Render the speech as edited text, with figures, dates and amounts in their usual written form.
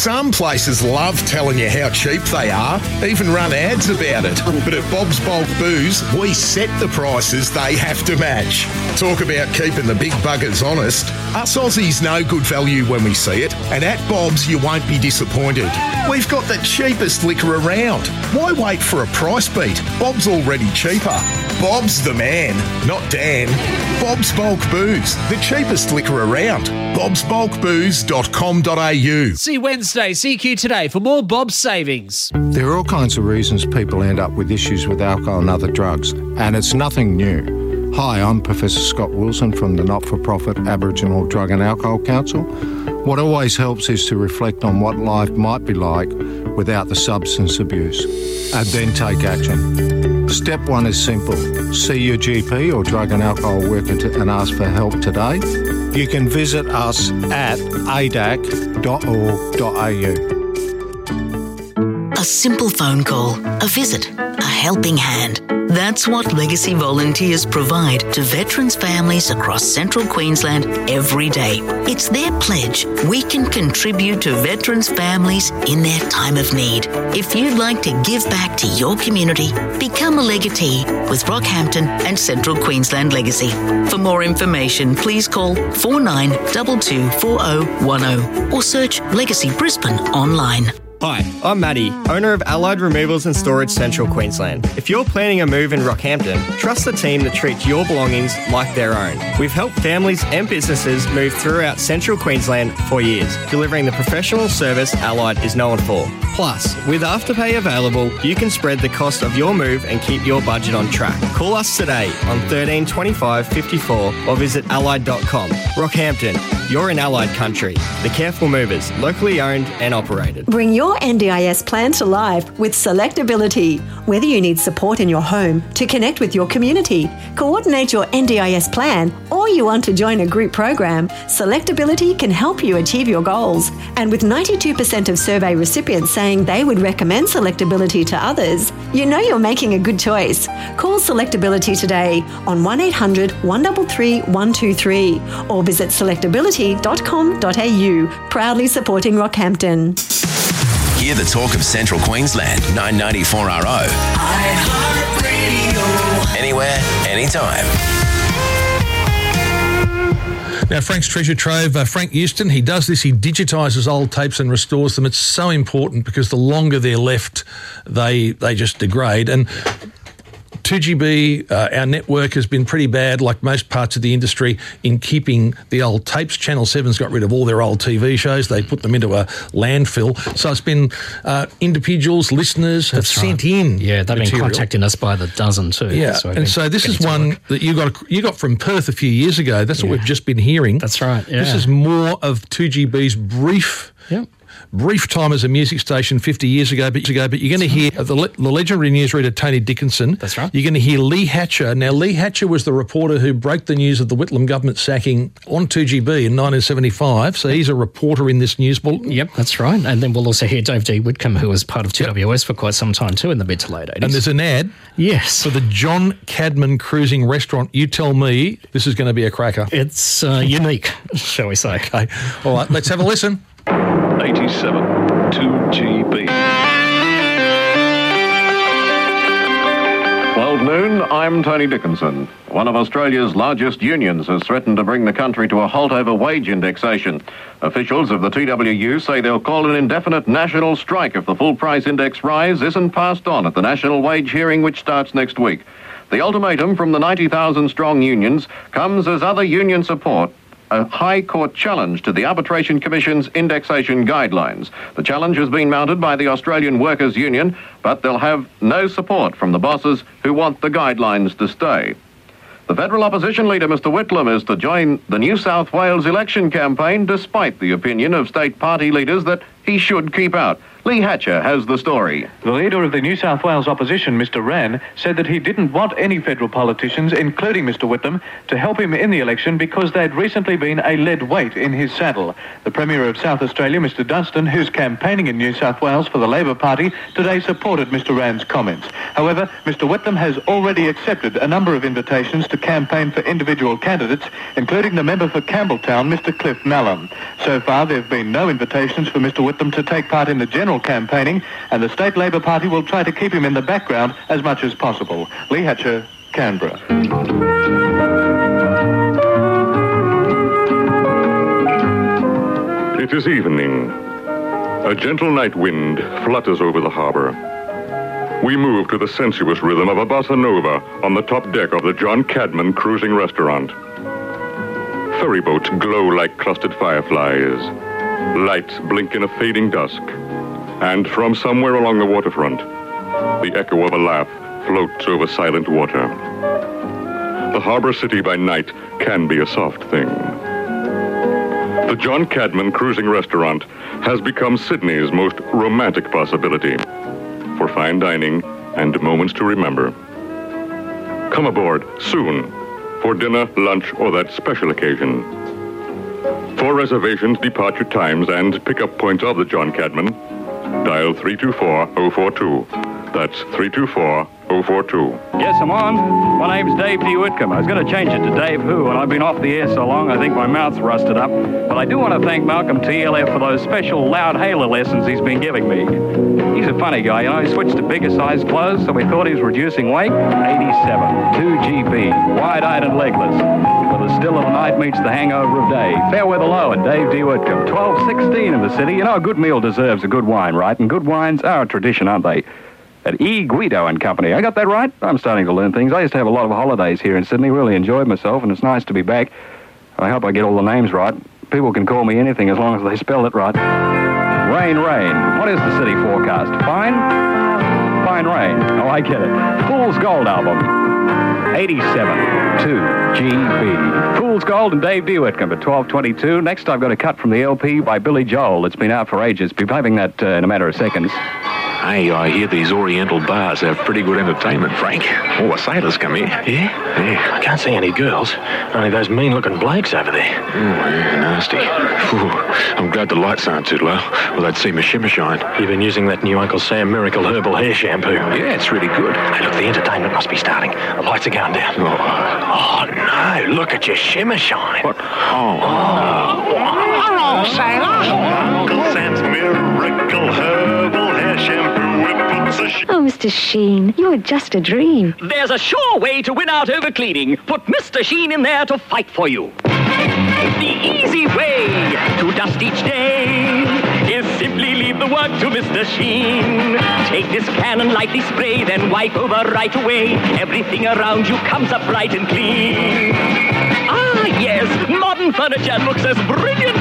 Some places love telling you how cheap they are, even run ads about it. But at Bob's Bulk Booze, we set the prices they have to match. Talk about keeping the big buggers honest. Us Aussies know good value when we see it, and at Bob's you won't be disappointed. We've got the cheapest liquor around. Why wait for a price beat? Bob's already cheaper. Bob's the man, not Dan. Bob's Bulk Booze, the cheapest liquor around. bobsbulkbooze.com.au. See Wednesday, CQ Today for more Bob's savings. There are all kinds of reasons people end up with issues with alcohol and other drugs, and it's nothing new. Hi, I'm Professor Scott Wilson from the not-for-profit Aboriginal Drug and Alcohol Council. What always helps is to reflect on what life might be like without the substance abuse, and then take action. Step one is simple. See your GP or drug and alcohol worker and ask for help today. You can visit us at adac.org.au. A simple phone call, a visit, a helping hand. That's what Legacy volunteers provide to veterans' families across central Queensland every day. It's their pledge we can contribute to veterans' families in their time of need. If you'd like to give back to your community, become a legatee with Rockhampton and Central Queensland Legacy. For more information, please call 49224010 or search Legacy Brisbane online. Hi, I'm Matty, owner of Allied Removals and Storage Central Queensland. If you're planning a move in Rockhampton, trust the team that treats your belongings like their own. We've helped families and businesses move throughout Central Queensland for years, delivering the professional service Allied is known for. Plus, with Afterpay available, you can spread the cost of your move and keep your budget on track. Call us today on 13 25 54 or visit allied.com. Rockhampton, you're in Allied country. The Careful Movers, locally owned and operated. Bring your NDIS plan to life with Selectability. Whether you need support in your home to connect with your community, coordinate your NDIS plan, or you want to join a group program, Selectability can help you achieve your goals. And with 92% of survey recipients saying they would recommend Selectability to others, you know you're making a good choice. Call Selectability today on 1800 133 123 or visit selectability.com.au, proudly supporting Rockhampton. Hear the talk of Central Queensland, 994 RO. iHeartRadio. Anywhere, anytime. Now, Frank's treasure trove, Frank Houston, he does this, he digitises old tapes and restores them. It's so important because the longer they're left, they just degrade. And 2GB, our network has been pretty bad, like most parts of the industry, in keeping the old tapes. Channel 7's got rid of all their old TV shows. They put them into a landfill. So it's been individuals, listeners have sent in they've material. been contacting us by the dozen too. Yeah, so and so this is one that you got from Perth a few years ago. That's what we've just been hearing. That's right, yeah. This is more of 2GB's brief time as a music station 50 years ago, but you're going to hear the legendary newsreader Tony Dickinson. That's right. You're going to hear Lee Hatcher. Now, Lee Hatcher was the reporter who broke the news of the Whitlam government sacking on 2GB in 1975, so he's a reporter in this news bulletin. Yep, that's right. And then we'll also hear Dave D. Whitcomb, who was part of 2WS for quite some time too in the mid to late 80s. And there's an ad for the John Cadman Cruising Restaurant. You tell me this is going to be a cracker. It's unique, shall we say. Okay. All right, let's have a listen. 87 2GB. 12 noon, I'm Tony Dickinson. One of Australia's largest unions has threatened to bring the country to a halt over wage indexation. Officials of the TWU say they'll call an indefinite national strike if the full price index rise isn't passed on at the national wage hearing, which starts next week. The ultimatum from the 90,000-strong unions comes as other union support a High Court challenge to the Arbitration Commission's indexation guidelines. The challenge has been mounted by the Australian Workers' Union, but they'll have no support from the bosses who want the guidelines to stay. The federal opposition leader, Mr Whitlam, is to join the New South Wales election campaign despite the opinion of state party leaders that he should keep out. Lee Hatcher has the story. The leader of the New South Wales opposition, Mr Rann, said that he didn't want any federal politicians, including Mr Whitlam, to help him in the election because they'd recently been a lead weight in his saddle. The Premier of South Australia, Mr Dunstan, who's campaigning in New South Wales for the Labor Party, today supported Mr Rann's comments. However, Mr Whitlam has already accepted a number of invitations to campaign for individual candidates, including the member for Campbelltown, Mr Cliff Nallum. So far, there have been no invitations for Mr Whitlam to take part in the general campaigning, and the State Labor Party will try to keep him in the background as much as possible. Lee Hatcher, Canberra. It is evening. A gentle night wind flutters over the harbour. We move to the sensuous rhythm of a bossa nova on the top deck of the John Cadman Cruising Restaurant. Ferry boats glow like clustered fireflies. Lights blink in a fading dusk. And from somewhere along the waterfront, the echo of a laugh floats over silent water. The harbour city by night can be a soft thing. The John Cadman Cruising Restaurant has become Sydney's most romantic possibility for fine dining and moments to remember. Come aboard soon for dinner, lunch, or that special occasion. For reservations, departure times, and pickup points of the John Cadman, dial 324-042. That's 324-042. Yes, I'm on. My name's Dave D. Whitcomb. I was going to change it to Dave Who, and I've been off the air so long I think my mouth's rusted up. But I do want to thank Malcolm TLF for those special loud hailer lessons he's been giving me. He's a funny guy, you know. He switched to bigger size clothes, so we thought he was reducing weight. 87, 2GB, wide-eyed and legless. But the still of the night meets the hangover of day. Fair weather low and Dave D. Whitcomb. 12:16 in the city. You know, a good meal deserves a good wine, right? And good wines are a tradition, aren't they? At E. Guido and Company. I got that right? I'm starting to learn things. I used to have a lot of holidays here in Sydney. Really enjoyed myself, and it's nice to be back. I hope I get all the names right. People can call me anything as long as they spell it right. Rain, rain. What is the city forecast? Fine? Fine rain. Oh, I get it. Fool's Gold album. 87, 2GB. Fool's Gold and Dave D. Whitcomb at 12:22. Next, I've got a cut from the LP by Billy Joel. It's been out for ages. Be playing that in a matter of seconds. Hey, I hear these Oriental bars have pretty good entertainment, Frank. All the sailors come here. Yeah? Yeah. I can't see any girls. Only those mean-looking blokes over there. Oh, yeah, nasty. Whew. I'm glad the lights aren't too low, or they'd see me shimmer shine. You've been using that new Uncle Sam Miracle Herbal Hair Shampoo. Yeah, it's really good. Hey, look, the entertainment must be starting. The lights are going down. Oh, no, look at your shimmer shine. What? Oh, sailor. Uncle Sam's Miracle Herbal Hair Shampoo. Oh, Mr. Sheen, you're just a dream. There's a sure way to win out over cleaning. Put Mr. Sheen in there to fight for you. The easy way to dust each day is simply leave the work to Mr. Sheen. Take this can and lightly spray, then wipe over right away. Everything around you comes up bright and clean. Ah, yes, modern furniture looks as brilliant